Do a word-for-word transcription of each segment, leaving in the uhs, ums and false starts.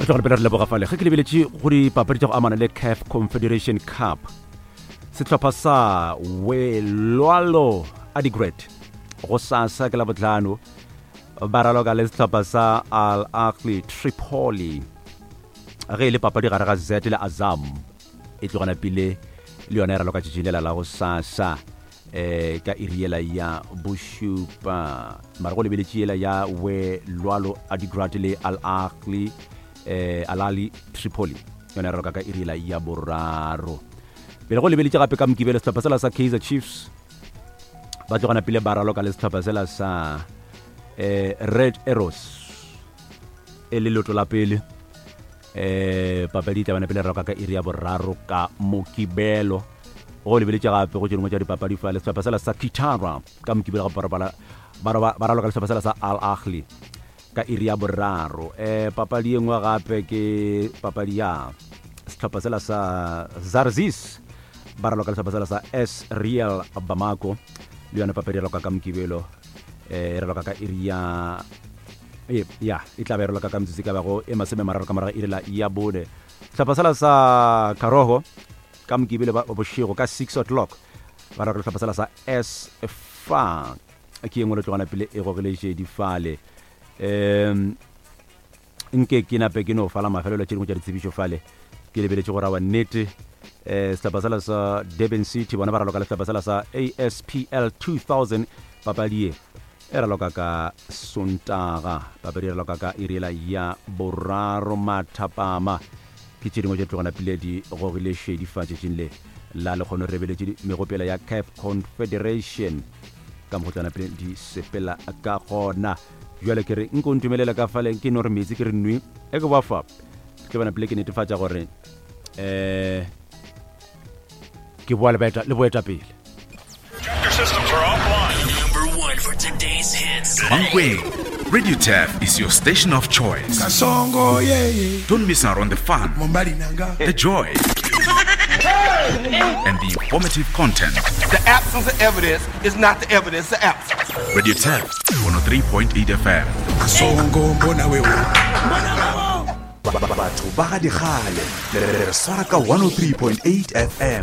tlo go pela re leboga fale ge ke lebeletse go di papadi tsa go amana le C A F Confederation Cup. Setlhopha sa Welwalo Adigrat go sasa ke la botlhano ba raloka le setlhopha sa Al Ahly Tripoli ge le papadi gare ga Z le Azam e tlogana pile le yona e raloka tšhišilela la go sasa eh ka iriela ya bushupa mara go lebeletse ela ya Welwalo Adigrat le Al Ahly eh Al Ahly Tripoli yona raloka ka iriela ya boraro pele go lebeletse gape ka mokibelo setlhopha sela sa Kaizer Chiefs ba tlogana pile ba raloka le setlhopha sela sa eh Red Arrows e le loto la pele eh papadi tla bana pele raloka ka iri ya boraro ka mokibelo go lebeletse gape go dimo tša dipapadi fa le setlhopha sela sa Kitara ka mokibelo ga bara bara bara raloka le setlhopha sela sa Al Ahly ka iri ya boraro eh papadi engwe gape ke papadi ya setlhopha sela sa Zarzis ba raloka le setlhopha sela sa S Real Bamako le yona papadi raloka ka mokibelo eh raloka ka iri ya eh ya e tla be raloka ka mtsitsi ka bago e maseme mararo ka mara iri la ya bone setlhopha sela sa Karogo ka mokibelo ba boshego ka six o'clock ba raloka le setlhopha sela sa S F A ke engwe le tlogana pele e go relation di fale em nke ke na pe ke no fala mafelo la tšhedimo tša ditsebišo fale ke lebeletse go rawa nnete eh setlhopha sela sa Durban City bona ba raloka le setlhopha sela sa A S P L two thousand papadi e raloka ka Sontaga papadi e raloka ka iriela ya boraro mathapama ke tšedimo tša tlogana pele di gogile shedi fatšetšeng le la le kgone rebeletse megopela ya C A F Confederation ka mogotlana pele di sepela ka gona jwale ke re nko ntumelela ka fale ke no re metsi ke re nwi e ke ba fa ke bana pele ke netefatša gore eh ke bua le beta le boeta pele. Your systems are offline. Number one for today's hits. Mangwe, Radio Taff is your station of choice. Kasongo, yeah, yeah. Don't miss out on the fun, Mombali nanga. the joy, and the informative content. The absence of evidence is not the evidence of absence. Radio Taff, one oh three point eight F M. Kasongo, mbona wewe. Batho ba ga digale re swara ka one oh three point eight F M.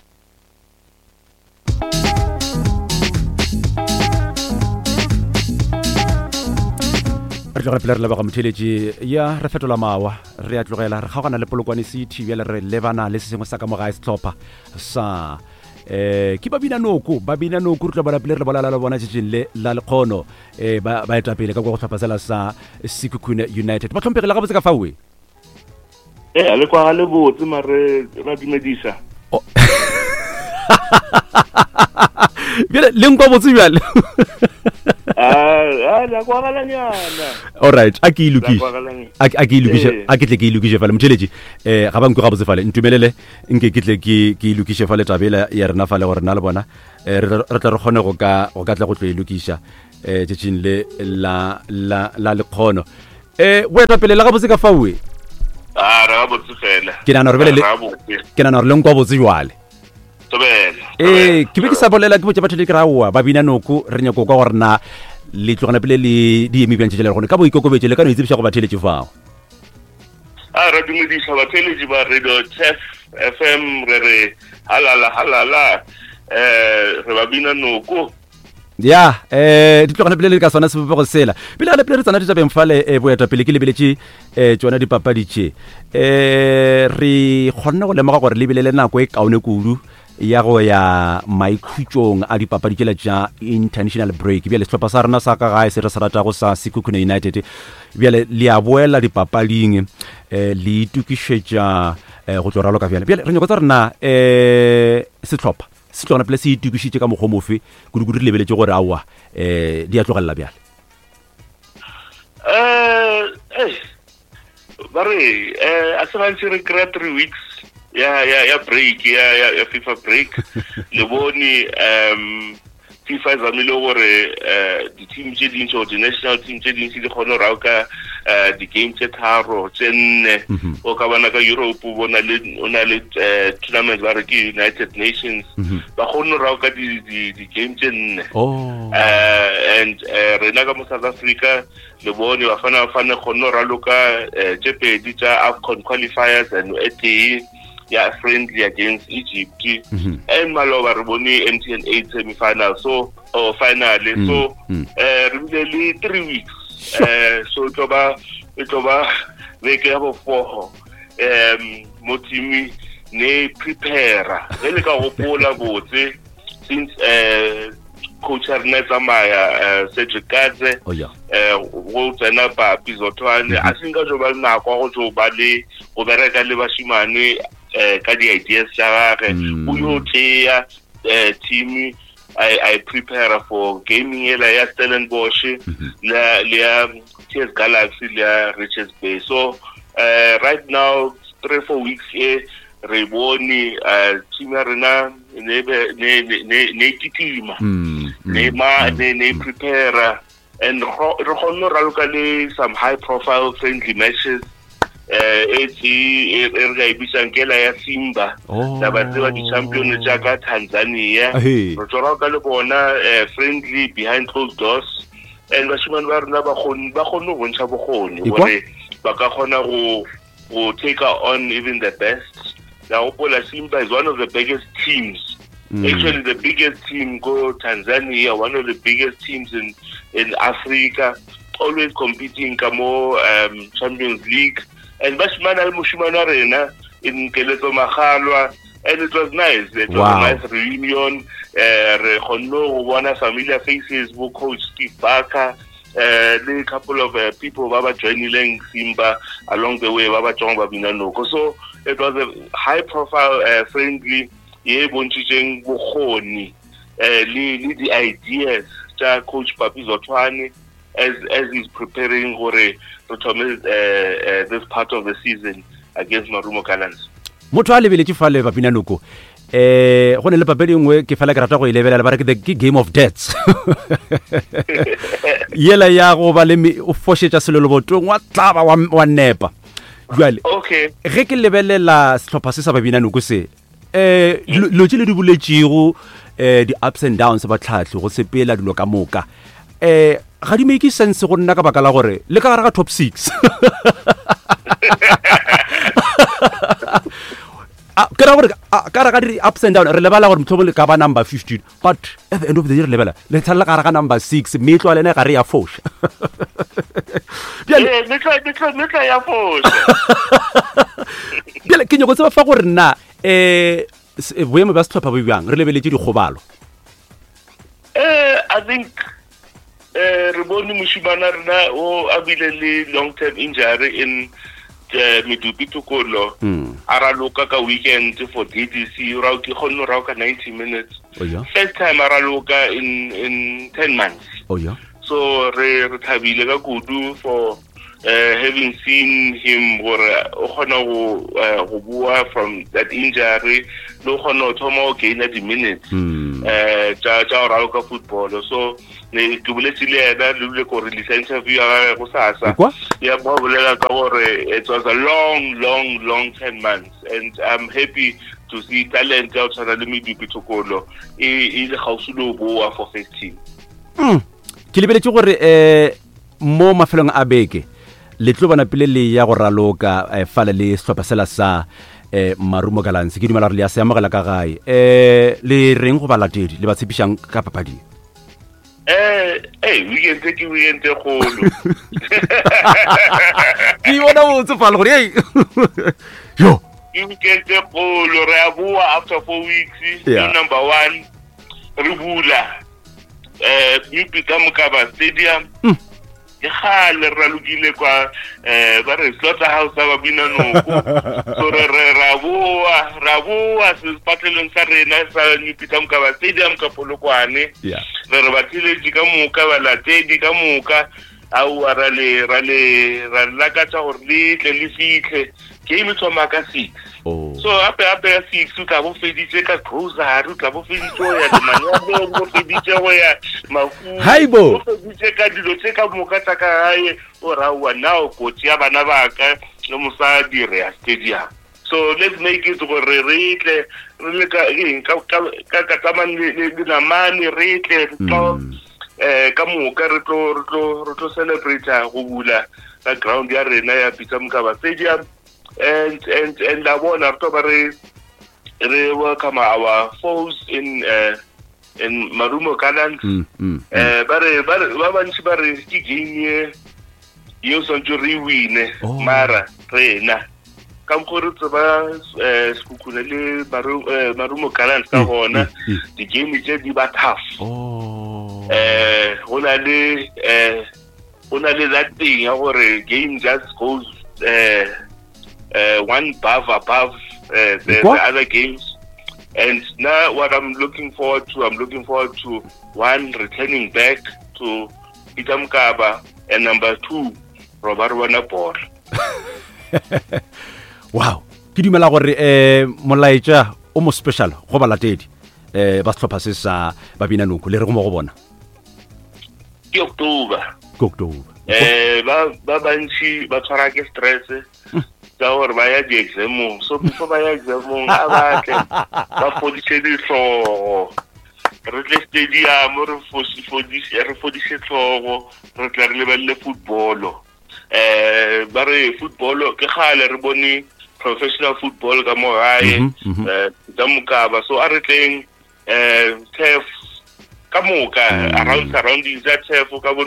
re tlogela pele re leboga motheletši ya re fetola mawa re a tlogela re kgaogana le polokwane city bjale re lebana le se sengwe sa ka mogae setlhopha sa eh ke babina noko babina noko re tlo bona pele re bolala le bona tšetšeng le la lekgono eh ba eta pele ka go tlhopha sela sa Sekhukhune United ba tlhompegile ga botse ka fawe eh le kwa le botse mare ra dumedisa bjale le nkwa botse bjale ah la kwa galanyana all right a ke ilukishe a ke ilukishe a ke tle ke ilukishe fale motheletši eh ga ba nkwe ga botse fale ntumelele nke ke tle ke ke ilukishe fale tabela ya rena fale gore na le bona eh re tla re kgone go ka go ka tla go tlo ilukisha eh tšetšeng le la la la lekgono eh weta pele la ga botse ka fawe ah ra botse fela ke nana re bele ke nana re le nkwa botse jwale tobela eh ke be ke sa bolela ke botse batho le krawa ba bina noko re nyako ka gore na le tlogana pele le di emi bjantšhe le gone ka bo ikokobetse le ka no itsebisa go batheletše fao ah ra dumedisa batheletši ba Radio Taff F M re re halala halala eh re ba bina noko ya eh di tlogana pele le ka sona sebopego sela pele le pele re tsana di tabeng fale e boeta pele ke lebeletše eh tsona dipapadi tše eh re kgonna go lemoga gore le bile le nako e kaone kudu ya go ya maikhutšong a dipapadi tšela tša international break bjale setlhopha sa rena sa ka gae se re se ratago sa Sekhukhune United bjale le a boela dipapading eh le itukišetša eh go tlo raloka bjale bjale re nyako tsa rena eh setlhopha se tlogana pele se itukišitše ka mokgwa mofe kudu-kudu re lebeletse gore aowa eh di a tlogelela bjale eh eh ba re eh a se gantši re kry-a three weeks ya ya ya break ya ya, ya FIFA break le bone um FIFA zamile gore eh di team tše dintšho di national team tše dintši di kgone ra ka uh, di-game tse tharo tse nne o ka bona ka Europe o na le o na le tournament ba re ke United Nations ba kgone ra ka di di-game tse nne oh uh, and uh, rena ka mo South Africa le bone ba fana fana kgone ra loka tse pedi tsa AFCON qualifiers and ete ya friendly against Egypt mm-hmm. and maloba re bone M T N eight semi-final so or finally mm-hmm. so uh, really three weeks sure. uh, so it ba it ba veke ya bo four um mo team ne prepare le ka gopola botse since uh, coach Ernest Amaya Cedric Kadze oh yeah eh go tsena pa Pizotwane a singa jo ba na kwa go jo ba le go bereka le bashimane eh ka di ideas tsa gage o yo tea team I I prepare for gaming ela ya Stellenbosch la la T S Galaxy la Richards Bay so uh, right now three four weeks here re bone uh, team ya rena ne ne ne ne kitima ne ma ne ne prepare and re kgonne ra lokale some high profile friendly matches eh ethi re ga ibisang kela ya Simba la ba tseba di champion tsa ka Tanzania re tsora ka le bona friendly behind closed doors and bashimane ba rena ba kgonne ba kgonne go ntsha bogoni gore ba ka kgona go go take on even the best. Now Opola Simba is one of the biggest teams. Mm. Actually the biggest team go Tanzania, one of the biggest teams in in Africa, always competing kamo um, Champions League. And Bashman Al Mushimana Arena in Keleto Mahalwa, and it was nice. It was wow. a nice reunion. Rehono, one of familiar faces, Coach Steve Barker, uh, a couple of uh, people Baba joining Simba along the way, Baba Chongba Binanoko. So it was a high profile, uh, friendly, yeah, Bonching Bohoni, lead the ideas, Coach Papi Zotwane, as as he's preparing for a to uh, uh, this part of the season against Marumo Gallants. Motho a lebeletse fa le Papina Noko eh go ne le papedi ngwe ke fela ke rata go ilebelela ba re ke the game of deaths yela ya go ba le o foshetsa selelo botong wa tlaba wa nepa jwale okay ge ke lebelela setlhopha se sa Papina Noko se eh lo tshile di buletšego eh di ups and downs ba tlhatlhe go sepela dilo ka moka eh ga di make sense go nna ka baka la gore le ka gara top six ah ke ra gore ka ra ga di ups and down re lebala gore mthobole ka ba number fifteen but at the end of the year lebala le tshala ka ra number six metlo a lena ga re ya fosh bjale metlo metlo metlo ya fosh bjale ke nyoko tse ba fa gore nna eh boemo ba setlhopha bo bjang re lebeletse di gobalo eh I think eh re bone Mushimana rena o abile le long term injury in Medupi Tukolo ara loka ka weekend for D D C ra ke khonno ra ka ninety minutes oh yeah first time ara loka in in ten months oh yeah so re re thabile ka kudu for uh, having seen him gore o khona go go bua from that injury no khona o thoma o gain the minutes eh ja ja ra ka football so ne ke boletse le ena le le go release interview ya go sasa ya ba bolela ka gore it was a long long long ten months and I'm happy to see talent outside the Medupi Tukolo e le gausulo boa for first team mm ke lebeletse gore eh mo mafelong a beke le tlo bana pele le ya go raloka fala le setlhopha sela sa eh Marumo Gallants ke dumela re le ya se amogela ka gae eh le reng go balatedi le ba tshepisang ka papadi eh eh weekend ke weekend e golo ke bona o tsofala gore hey yo weekend e golo re a bua after four weeks yeah. number one re bula eh Medupi ka Mokaba Stadium mm. ke khale ra lukile kwa eh ba re slaughterhouse ba Papina Noko so re re ra bua ra bua se patlelong sa rena sa Medupi ka Mokaba Stadium ka Polokwane yeah re re batlile di ka moka ba latedi ka moka au ara le ra le ra la ka tsa gore le tle le fitlhe game e thoma ka six Oh. so ape ape ya six o tla bo feditse ka grocery o tla bo feditse go ya manyalo bo feditse go ya mafu Haibo. o feditse ka dilo tse ka moka tsa ka gae o rawa now kotsi ya bana ba ka le mosadi re ya stadium. So let's make it gore re tle re le ka ka ka ka tsamane le namane re tle tlo eh ka moka re tlo re tlo re tlo celebrate go bula ka ground ya rena ya Peter Mokaba Stadium and and and la bona re tlo re re welcome our foes in uh, in Marumo Gallants Mm, mm, eh ba re ba ba bantsi ba re ke game ye yo sontse re wine Oh. mara rena ka mkhore tsoba eh sekukune le Marumo Gallants ka gona di game tse di ba tough Oh. eh hona le eh hona le that thing ya gore game just goes eh uh, one above above uh, the, the other games. And now what I'm looking forward to, I'm looking forward to one, returning back to Peter Mokaba, and number two, Robert Wanapor. Wow. Ke dumela gore eh molaetša o mo special go balatedi eh ba setlhopha se sa Babina Noko le re go mo go bona. Ke October. Ke October. Eh ba ba bantsi ba tshwara ke stress tsa gore ba ya di exam so before ba ya exam a ba tle ba fodise ditlhogo re tle stadium re fodise re fodise tlhogo re tla re lebelle football eh ba re football ke gale re bone professional football ka mo gae eh tsa Mokaba so a re tleng eh turf ka moka around surroundings that turf ka bo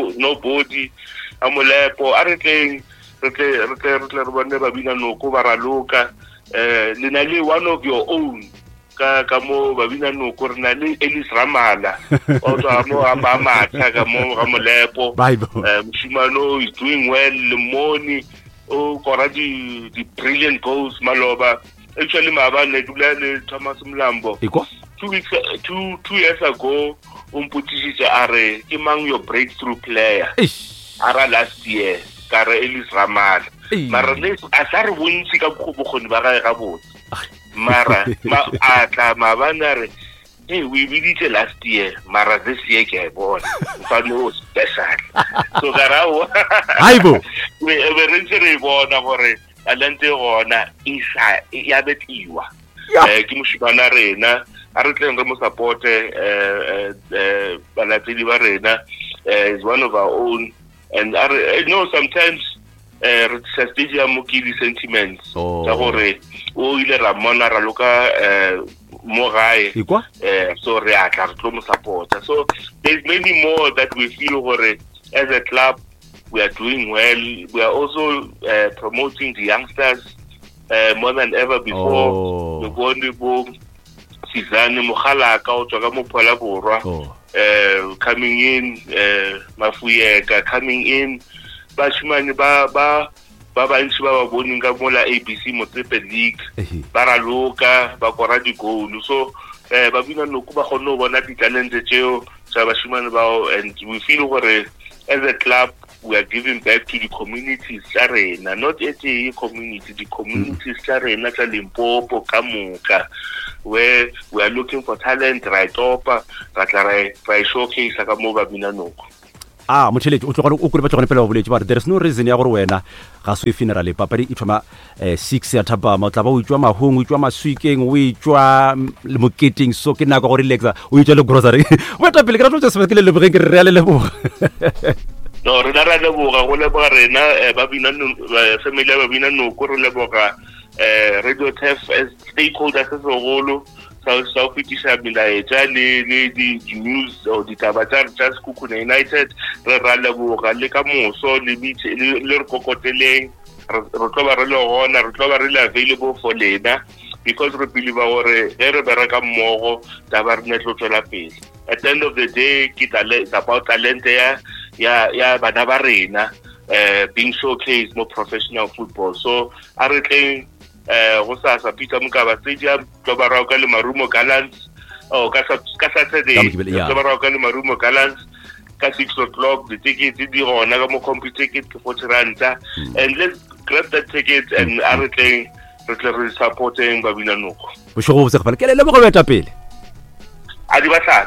nobody amolepo a re tleng re tle re tle re tle re bone Babina Noko ba raloka eh le na le one of your own ka ka mo Babina Noko re na le Ellis Ramala o tswa mo a ba matha ka mo ga molepo eh Mshimano is doing well le moni o kora di di brilliant goals maloba actually mabane dula le Thomas Mlambo Iko two weeks two two years ago umputishitse are ke mang your breakthrough player ara last year kare Ellis Ramala mara le a sa re bontsi ka bogoni ba gae ga botse mara ma atla mabana re hey we we did it last year mara this year ke bona fa no special so garao Haibo we we re re bona gore talente gona isa ya betliwa eh ke moshibana rena a re tleng re mo support eh eh balatedi ba rena is one of our own. And I, I know sometimes uh, stadium ke di sentiments tsa gore o ile ra mona ra loka uh, mo gae uh, so re a tla re tlo mo support. So there's many more that we feel gore as a club we are doing well. We are also uh, promoting the youngsters uh, more than ever before. The bone bo Sizane Mogalaka o tswa ka mo Phola Borwa uh, coming in uh, Mafuyeka coming in bashimane ba ba ba bantsi ba ba boning ka mola A B C Motsepe League ba raloka ba kora di goal so eh Babina Noko ba gone go bona di talente tseo tsa bashimane bao and we feel gore as a club we are giving back to the communities tsa rena not at a community the communities tsa rena tsa Limpopo ka moka where we are looking for talent right up ra tla ra showcase ka mo Babina Noko. Ah motheletse o tloga o kore ba tsogane pele ba boletse ba there is no reason ya gore wena ga se funeral papadi e thoma six ya thapa ma tla ba o itwa mahong o itwa maswikeng o itwa le moketeng so ke nako gore relaxa o itwa le grocery o ta pele ka tlo se ke le lebogeng ke re le bo no re ra le boga go le ba rena Babina family ya Babina Noko re le boga eh Radio T F as stakeholders se segolo sa sa fitisa milaetsa le le di news o di tabatsa tsa Sekhukhune United re ra le boga le ka moso le bitse le re kokoteleng re tlo ba re le gona re tlo ba re le available for lena because we believe gore re re bereka mmogo ta ba re netlo tswela pele at the end of the day ke talent about talent ya ya ya bana ba rena uh, being showcased more professional football so a re tleng eh go sa sa Peter Mokaba Stadium tlo ba ra ka le Marumo Gallants oh ka sa ka Saturday tlo ba ra ka le Marumo Gallants ka six o'clock the ticket di gona ka mo computer ticket ke forty rand and let's grab that ticket and a re tleng re tle re supporteng Babina Noko. Bošego botse gapela ke le le mo go beta pele A di batlana.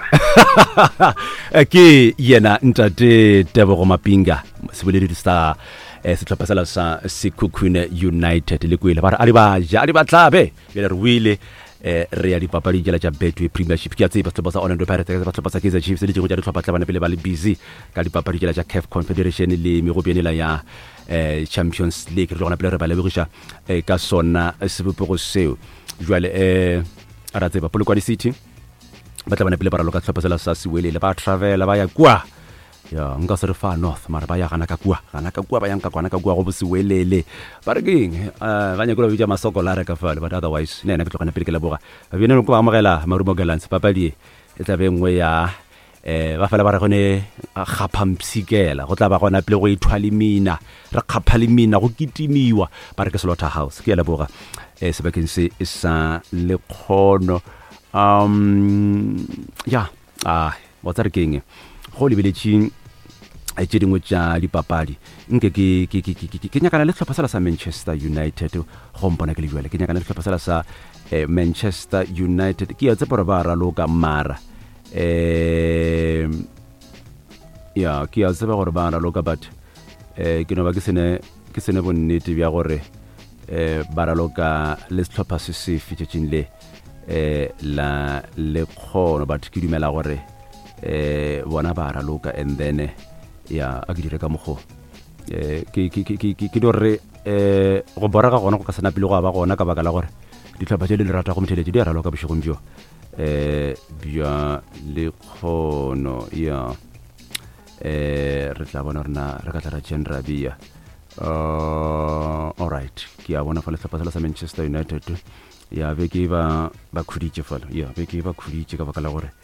ke yena ntate Tebogo Mapinga seboledi sa setlhopha sa sa Sekhukhune United le kwele ba re a di ba ja a di batlabe le re wile re ya dipapadi jela tša Betway Premiership ke a tseba setlhopha sa Orlando Pirates ba setlhopha sa Kaizer Chiefs le tšego tša ditlhopha tla bana pele ba le busy ka dipapadi jela tša C A F Confederation le megopianela ya eh Champions League re gona pele re ba lebogiša ka sona sebopego seo jwale eh a ra tseba Polokwane City ba tla bana pele ba raloka tlhopha sa Siwelele ba travel ba ya kwa ya nka se re fa north mara ba ya gana ka kwa gana ka kwa ba yang ka kwana ka kwa go Siwelele ba re keng ba nya go lo bitsa masokolare ka fale but otherwise nena ke tlogana pele ke la boga ba bine go ba amogela Marumo Gallants papadi e tla be ngwe ya eh ba fela ba re gone gaphampsikela go tla ba gona pele go ithwalimina re khaphalimina go kitimiwa ba re ke Slaughterhouse ke ya la boga eh sebakeng se sa le khono um ya ah what's that king go lebeletšeng a tše dingwe tša dipapadi nke ke ke ke ke ke nyakana le tlhopha sa Manchester United go mpona ke le jwale ke nyakana le tlhopha sa Manchester United ke ya tse ba raloka mara eh ya ke ya tse ba gore ba raloka but eh ke no ba ke sene ke sene bonnete bja gore eh ba raloka le tlhopha se se fitšeng le eh la le khono but ke dumela gore eh bona ba raloka and then ya a ke dire ka mogo eh ke ke ke ke ke dore eh go bora ga gona go ka sena pele go ba gona ka baka la gore ditlhopha tše le rata go mtheletše di raloka bošegong bjo eh bja le khono ya eh re tla bona rena re ka tla ra tšenra bia uh all right ke a bona fa le tlhopha sa Manchester United ya be ke ba ba khuditše fela ya be ke ba khuditše ka baka la gore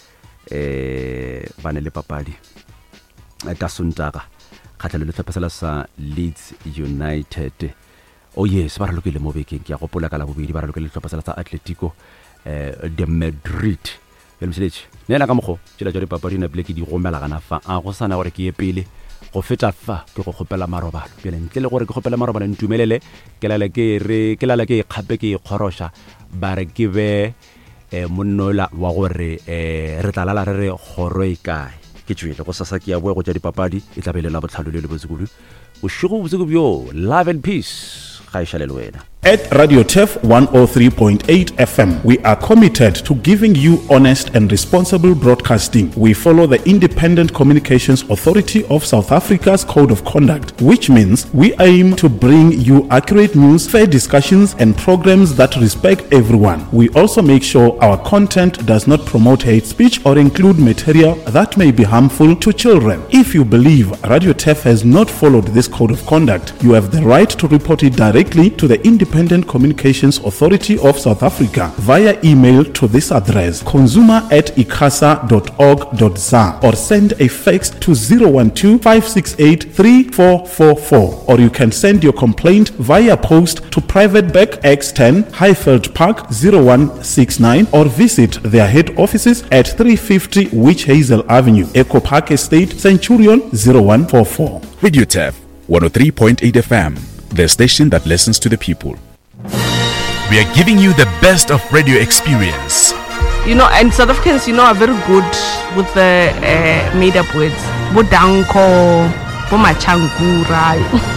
eh bana le papadi ka Sontaga kgatlhelo le tlhopha sa Leeds United oh yes ba ralokile mo bekeng ke a gopola ka la bobedi ba ralokile le tlhopha sa Atletico eh de Madrid le mseleche nena ka mogo tšela tša dipapadi na pele ke di gomela gana fa a go sana gore ke ye pele go feta fa ke go kgopela marobalo pele ntle le gore ke kgopela marobalo ntumelele ke lala ke re ke lala ke kgape ke ikgorosha ba re ke be eh monnola wa gore eh re tla lala re re goro e kae ke tšwele go sasa ke ya boe go tša dipapadi e tla belela botlhalo le le botsekulu o shigo botseko bjo love and peace ga e šale le wena. At Radio T E F one oh three point eight F M, we are committed to giving you honest and responsible broadcasting. We follow the Independent Communications Authority of South Africa's Code of Conduct, which means we aim to bring you accurate news, fair discussions, and programs that respect everyone. We also make sure our content does not promote hate speech or include material that may be harmful to children. If you believe Radio T E F has not followed this Code of Conduct, you have the right to report it directly to the Independent Independent Communications Authority of South Africa via email to this address consumer at icasa dot org dot za or send a fax to zero one two, five six eight, three four four four, or you can send your complaint via post to Private Bag X ten, Highfield Park zero one six nine, or visit their head offices at three fifty Witch Hazel Avenue, Echo Park Estate, Centurion zero one four four. Radio T E F one oh three point eight F M, the station that listens to the people. We are giving you the best of radio experience. You know, and South Africans, you know, are very good with the uh, made-up words. Bodanko, bomachangura.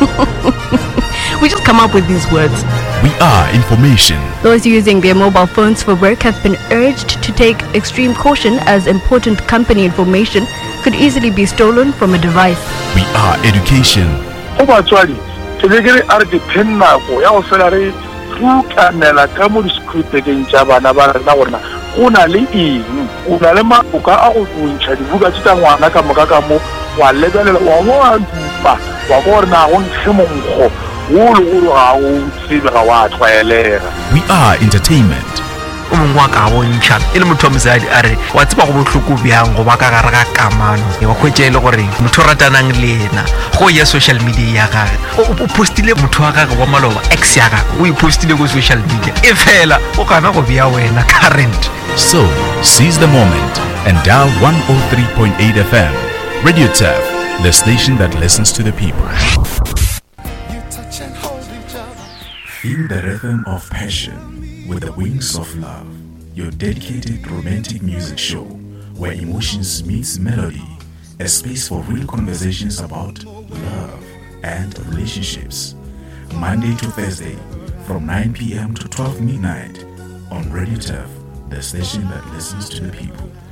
We just come up with these words. We are information. Those using their mobile phones for work have been urged to take extreme caution as important company information could easily be stolen from a device. We are education. Today, are the penna or salary through Canela Camus script against Javana Nawana. Una Lee, Unalema, Uka, Wincha, Bugachita, Wanaka Makamo, while legal or Waborna on Simon, we are entertainment. umwaka wontsha ile motho mzadi are wa tseba go botlhoko bjang go ba ka gare ga kamano e wa khwetšele gore motho ratanang le ena go ya social media ya gage o postile motho wa gage wa maloba ex ya gage o postile go social media e fela o kana go bia wena current. So seize the moment and dial one oh three point eight F M. Radio T E F, the station that listens to the people. Feel the rhythm of passion with the wings of love. Your dedicated romantic music show where emotions meets melody. A space for real conversations about love and relationships. Monday to Thursday from nine p.m. to twelve midnight on Radio Turf, the station that listens to the people.